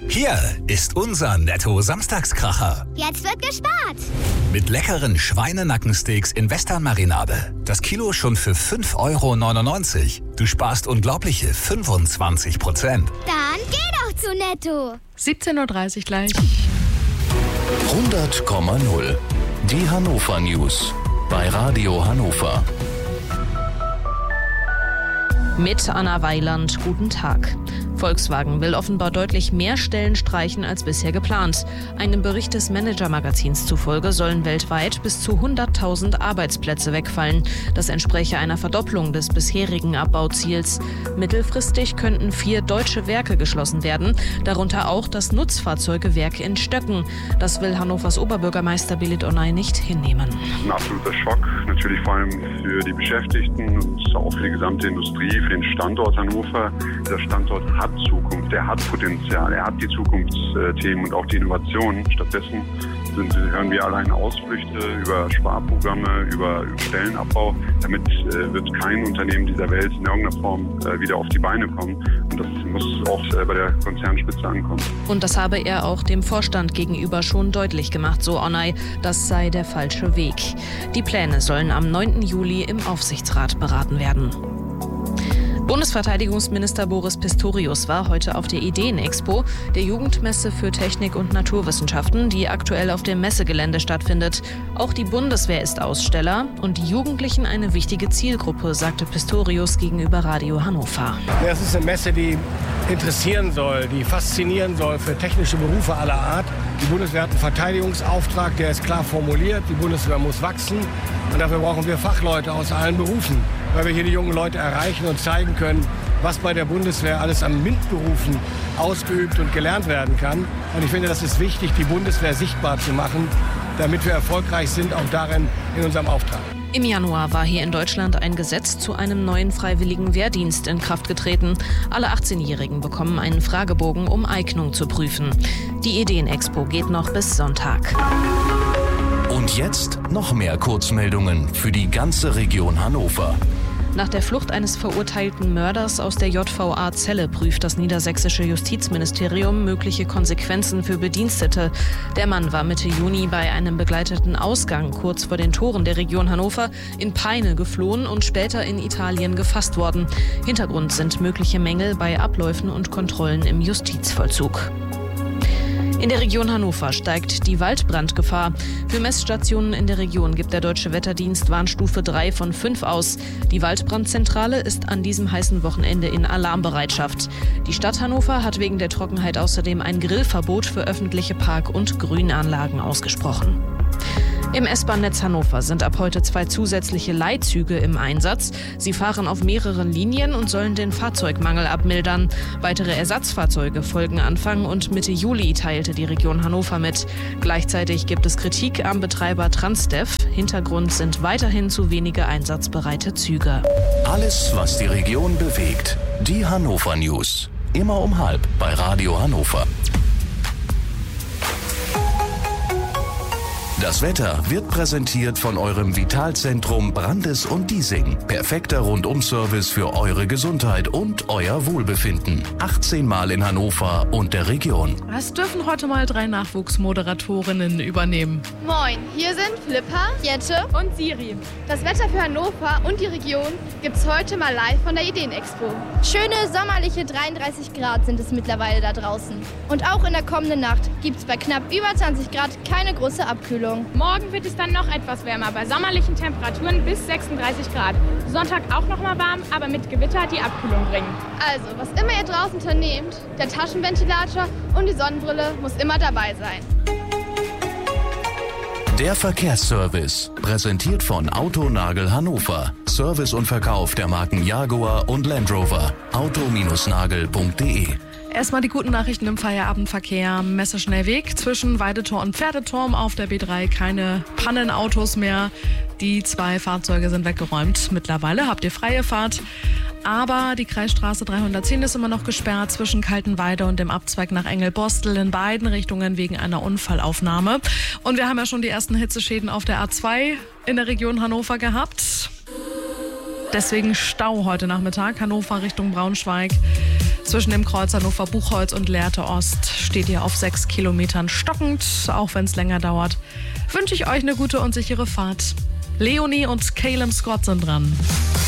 Hier ist unser Netto-Samstagskracher. Jetzt wird gespart. Mit leckeren Schweinenackensteaks in Western-Marinade. Das Kilo schon für 5,99 €. Du sparst unglaubliche 25%. Dann geh doch zu Netto. 17:30 Uhr gleich. 100,0. Die Hannover News. Bei Radio Hannover. Mit Anna Weiland, guten Tag. Volkswagen will offenbar deutlich mehr Stellen streichen als bisher geplant. Einem Bericht des Manager-Magazins zufolge sollen weltweit bis zu 100.000 Arbeitsplätze wegfallen. Das entspräche einer Verdopplung des bisherigen Abbauziels. Mittelfristig könnten 4 deutsche Werke geschlossen werden, darunter auch das Nutzfahrzeugewerk in Stöcken. Das will Hannovers Oberbürgermeister Belit Onay nicht hinnehmen. Ein absoluter Schock, natürlich vor allem für die Beschäftigten und auch für die gesamte Industrie, für den Standort Hannover. Der Standort hat Zukunft, er hat Potenzial, er hat die Zukunftsthemen und auch die Innovationen. Stattdessen hören wir allein Ausflüchte über Sparprogramme, über Stellenabbau. Damit wird kein Unternehmen dieser Welt in irgendeiner Form wieder auf die Beine kommen. Und das muss auch bei der Konzernspitze ankommen. Und das habe er auch dem Vorstand gegenüber schon deutlich gemacht, so Onay. Das sei der falsche Weg. Die Pläne sollen am 9. Juli im Aufsichtsrat beraten werden. Bundesverteidigungsminister Boris Pistorius war heute auf der Ideen-Expo, der Jugendmesse für Technik und Naturwissenschaften, die aktuell auf dem Messegelände stattfindet. Auch die Bundeswehr ist Aussteller und die Jugendlichen eine wichtige Zielgruppe, sagte Pistorius gegenüber Radio Hannover. Es ist eine Messe, die interessieren soll, die faszinieren soll für technische Berufe aller Art. Die Bundeswehr hat einen Verteidigungsauftrag, der ist klar formuliert. Die Bundeswehr muss wachsen und dafür brauchen wir Fachleute aus allen Berufen, weil wir hier die jungen Leute erreichen und zeigen können, was bei der Bundeswehr alles an MINT-Berufen ausgeübt und gelernt werden kann. Und ich finde, das ist wichtig, die Bundeswehr sichtbar zu machen, damit wir erfolgreich sind, auch darin in unserem Auftrag. Im Januar war hier in Deutschland ein Gesetz zu einem neuen freiwilligen Wehrdienst in Kraft getreten. Alle 18-Jährigen bekommen einen Fragebogen, um Eignung zu prüfen. Die Ideen-Expo geht noch bis Sonntag. Und jetzt noch mehr Kurzmeldungen für die ganze Region Hannover. Nach der Flucht eines verurteilten Mörders aus der JVA Celle prüft das niedersächsische Justizministerium mögliche Konsequenzen für Bedienstete. Der Mann war Mitte Juni bei einem begleiteten Ausgang kurz vor den Toren der Region Hannover in Peine geflohen und später in Italien gefasst worden. Hintergrund sind mögliche Mängel bei Abläufen und Kontrollen im Justizvollzug. In der Region Hannover steigt die Waldbrandgefahr. Für Messstationen in der Region gibt der Deutsche Wetterdienst Warnstufe 3 von 5 aus. Die Waldbrandzentrale ist an diesem heißen Wochenende in Alarmbereitschaft. Die Stadt Hannover hat wegen der Trockenheit außerdem ein Grillverbot für öffentliche Park- und Grünanlagen ausgesprochen. Im S-Bahn-Netz Hannover sind ab heute 2 zusätzliche Leihzüge im Einsatz. Sie fahren auf mehreren Linien und sollen den Fahrzeugmangel abmildern. Weitere Ersatzfahrzeuge folgen Anfang und Mitte Juli, teilte die Region Hannover mit. Gleichzeitig gibt es Kritik am Betreiber Transdev. Hintergrund sind weiterhin zu wenige einsatzbereite Züge. Alles, was die Region bewegt. Die Hannover News. Immer um 12:30 bei Radio Hannover. Das Wetter wird präsentiert von eurem Vitalzentrum Brandes und Diesing. Perfekter Rundum-Service für eure Gesundheit und euer Wohlbefinden. 18 Mal in Hannover und der Region. Es dürfen heute mal 3 Nachwuchsmoderatorinnen übernehmen. Moin, hier sind Flipper, Jette und Siri. Das Wetter für Hannover und die Region gibt's heute mal live von der Ideen-Expo. Schöne sommerliche 33 Grad sind es mittlerweile da draußen. Und auch in der kommenden Nacht gibt's bei knapp über 20 Grad keine große Abkühlung. Morgen wird es dann noch etwas wärmer, bei sommerlichen Temperaturen bis 36 Grad. Sonntag auch noch mal warm, aber mit Gewitter die Abkühlung bringen. Also, was immer ihr draußen unternehmt, der Taschenventilator und die Sonnenbrille muss immer dabei sein. Der Verkehrsservice, präsentiert von Autonagel Hannover. Service und Verkauf der Marken Jaguar und Land Rover. auto-nagel.de. Erstmal die guten Nachrichten im Feierabendverkehr. Messerschnellweg zwischen Weidetor und Pferdeturm auf der B3. Keine Pannenautos mehr. Die 2 Fahrzeuge sind weggeräumt. Mittlerweile habt ihr freie Fahrt. Aber die Kreisstraße 310 ist immer noch gesperrt zwischen Kaltenweide und dem Abzweig nach Engelbostel in beiden Richtungen wegen einer Unfallaufnahme. Und wir haben ja schon die ersten Hitzeschäden auf der A2 in der Region Hannover gehabt. Deswegen Stau heute Nachmittag. Hannover Richtung Braunschweig. Zwischen dem Kreuz Hannover-Buchholz und Lehrte Ost steht ihr auf 6 Kilometern stockend, auch wenn es länger dauert. Wünsche ich euch eine gute und sichere Fahrt. Leonie und Caleb Scott sind dran.